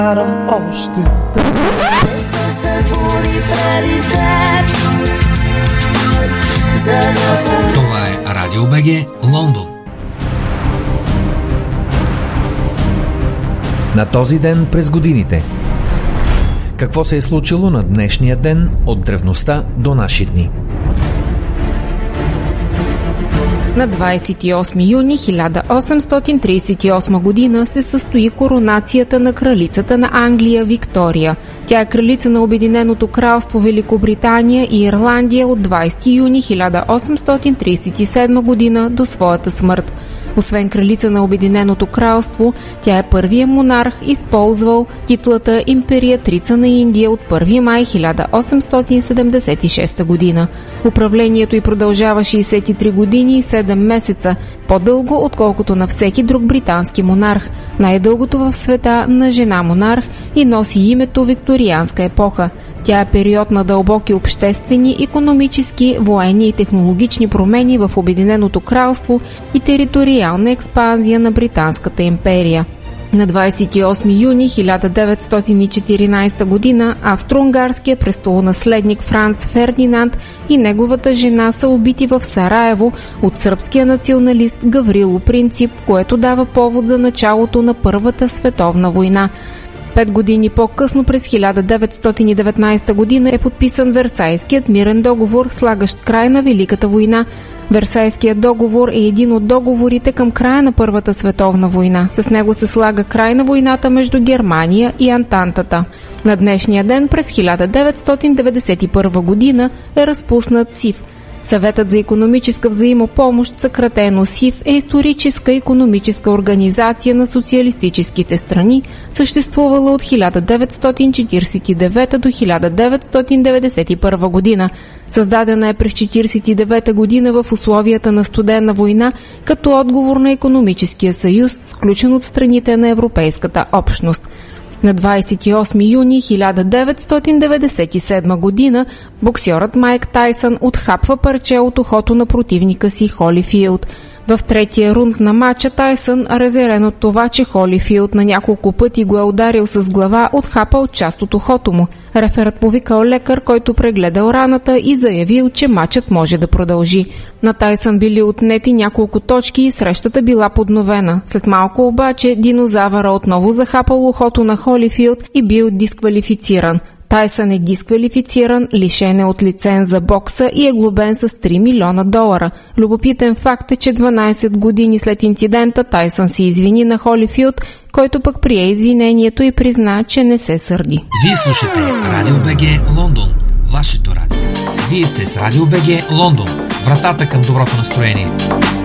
Още това е Радио БГ Лондон. На този ден през годините. Какво се е случило на днешния ден от древността до наши дни? На 28 юни 1838 година се състои коронацията на кралицата на Англия Виктория. Тя е кралица на Обединеното кралство Великобритания и Ирландия от 20 юни 1837 година до своята смърт. Освен кралица на Обединеното кралство, тя е първият монарх, използвал титлата империатрица на Индия от 1 май 1876 година. Управлението й продължава 63 години и 7 месеца, по-дълго отколкото на всеки друг британски монарх, най-дългото в света на жена монарх и носи името Викторианска епоха. Тя е период на дълбоки обществени, икономически, военни и технологични промени в Обединеното кралство и териториална експанзия на Британската империя. На 28 юни 1914 година австро-унгарският престолонаследник Франц Фердинанд и неговата жена са убити в Сараево от сръбския националист Гаврило Принцип, което дава повод за началото на Първата световна война. 5 години по-късно, през 1919 година, е подписан Версайският мирен договор, слагащ край на Великата война. Версайският договор е един от договорите към края на Първата световна война. С него се слага край на войната между Германия и Антантата. На днешния ден, през 1991 година, е разпуснат СИВ. Съветът за икономическа взаимопомощ, съкратено СИВ, е историческа икономическа организация на социалистическите страни, съществувала от 1949 до 1991 година. Създадена е през 1949 година в условията на студена война като отговор на икономическия съюз, сключен от страните на Европейската общност. На 28 юни 1997 година боксьорът Майк Тайсън отхапва парче от ухото на противника си Холифилд. В третия рунд на матча Тайсън, разярен от това, че Холифилд на няколко пъти го е ударил с глава, отхапал част от ухото му. Реферът повикал лекар, който прегледал раната и заявил, че матчът може да продължи. На Тайсън били отнети няколко точки и срещата била подновена. След малко обаче динозавъра отново захапал ухото на Холифилд и бил дисквалифициран. Тайсън е дисквалифициран, лишен е от лиценз за бокса и е глобен с $3 милиона. Любопитен факт е, че 12 години след инцидента Тайсън се извини на Холифилд, който пък прие извинението и призна, че не се сърди. Вие слушате Радио БГ Лондон, вашето радио. Вие сте с Радио БГ Лондон, вратата към доброто настроение.